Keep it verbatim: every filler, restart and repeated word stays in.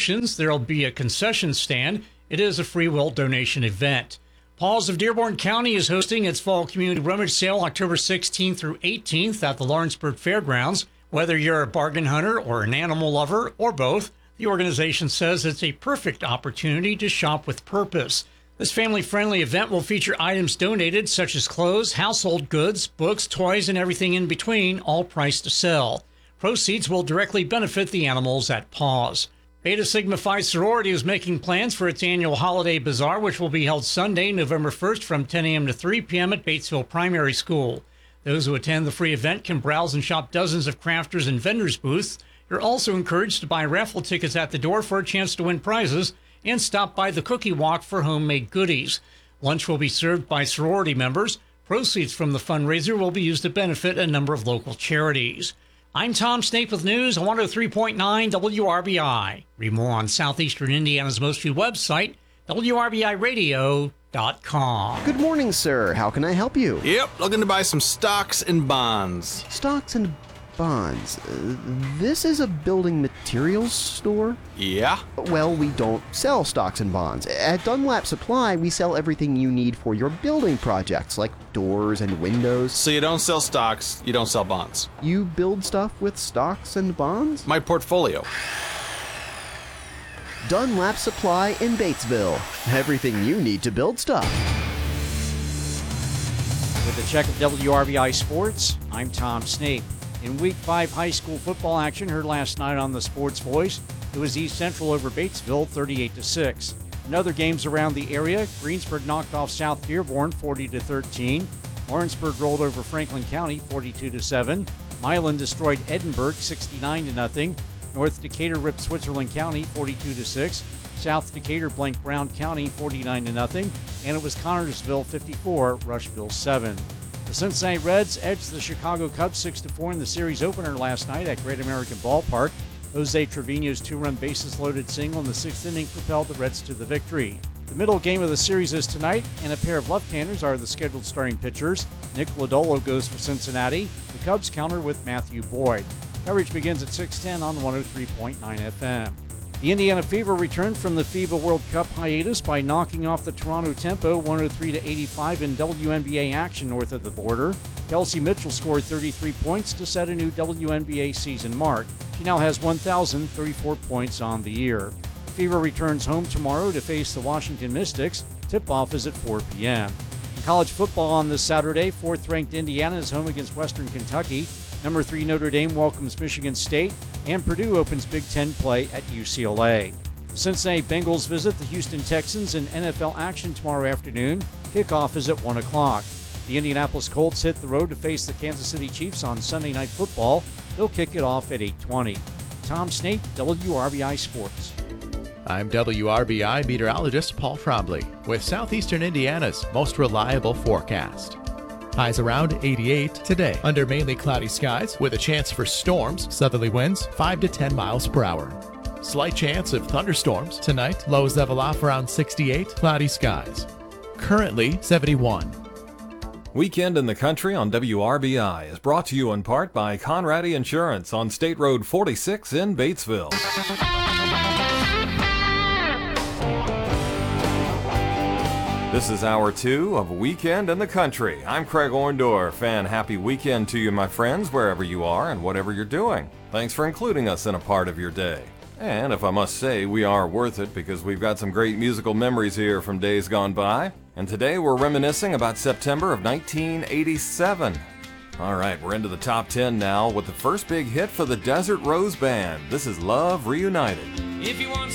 donations. There will be a concession stand. It is a free will donation event. Paws of Dearborn County is hosting its Fall Community Rummage Sale October sixteenth through eighteenth at the Lawrenceburg Fairgrounds. Whether you're a bargain hunter or an animal lover or both, the organization says it's a perfect opportunity to shop with purpose. This family-friendly event will feature items donated such as clothes, household goods, books, toys, and everything in between, all priced to sell. Proceeds will directly benefit the animals at Paws. Beta Sigma Phi sorority is making plans for its annual holiday bazaar, which will be held Sunday, November first from ten a.m. to three p.m. at Batesville Primary School. Those who attend the free event can browse and shop dozens of crafters and vendors booths. You're also encouraged to buy raffle tickets at the door for a chance to win prizes and stop by the Cookie Walk for homemade goodies. Lunch will be served by sorority members. Proceeds from the fundraiser will be used to benefit a number of local charities. I'm Tom Snape with news on one oh three point nine W R B I. Read more on Southeastern Indiana's most viewed website, W R B I radio dot com. Good morning, sir. How can I help you? Yep, looking to buy some stocks and bonds. Stocks and bonds. Uh, this is a building materials store? Yeah? Well, we don't sell stocks and bonds. At Dunlap Supply, we sell everything you need for your building projects, like doors and windows. So you don't sell stocks, you don't sell bonds. You build stuff with stocks and bonds? My portfolio. Dunlap Supply in Batesville. Everything you need to build stuff. With a check of W R B I Sports, I'm Tom Snape. In Week five high school football action heard last night on the Sports Voice, it was East Central over Batesville thirty-eight to six. In other games around the area, Greensburg knocked off South Dearborn forty to thirteen. Lawrenceburg rolled over Franklin County forty-two to seven. Milan destroyed Edinburgh sixty-nine to nothing. North Decatur ripped Switzerland County forty-two to six. South Decatur blanked Brown County forty-nine to nothing. And it was Connorsville fifty-four, Rushville seven. The Cincinnati Reds edged the Chicago Cubs six to four in the series opener last night at Great American Ballpark. Jose Trevino's two-run bases-loaded single in the sixth inning propelled the Reds to the victory. The middle game of the series is tonight, and a pair of left-handers are the scheduled starting pitchers. Nick Lodolo goes for Cincinnati. The Cubs counter with Matthew Boyd. Coverage begins at six ten on one oh three point nine F M. The Indiana Fever returned from the FIBA World Cup hiatus by knocking off the Toronto Tempo one oh three to eighty-five in W N B A action north of the border. Kelsey Mitchell scored thirty-three points to set a new W N B A season mark. She now has one thousand thirty-four points on the year. Fever returns home tomorrow to face the Washington Mystics. Tip-off is at four p.m. In college football on this Saturday, fourth-ranked Indiana is home against Western Kentucky. Number three Notre Dame welcomes Michigan State, and Purdue opens Big Ten play at U C L A. The Cincinnati Bengals visit the Houston Texans in N F L action tomorrow afternoon. Kickoff is at one o'clock. The Indianapolis Colts hit the road to face the Kansas City Chiefs on Sunday Night Football. They'll kick it off at eight twenty. Tom Snape, W R B I Sports. I'm W R B I meteorologist Paul Trombley with Southeastern Indiana's most reliable forecast. Highs around eighty-eight today under mainly cloudy skies with a chance for storms, southerly winds five to ten miles per hour. Slight chance of thunderstorms tonight, lows level off around sixty-eight, cloudy skies. Currently seventy-one. Weekend in the Country on W R B I is brought to you in part by Conradi Insurance on State Road forty-six in Batesville. This is hour two of Weekend in the Country. I'm Craig Orndorff, and happy weekend to you, my friends, wherever you are and whatever you're doing. Thanks for including us in a part of your day. And if I must say, we are worth it because we've got some great musical memories here from days gone by. And today we're reminiscing about September of nineteen eighty-seven. All right, we're into the top ten now with the first big hit for the Desert Rose Band. This is Love Reunited. If you want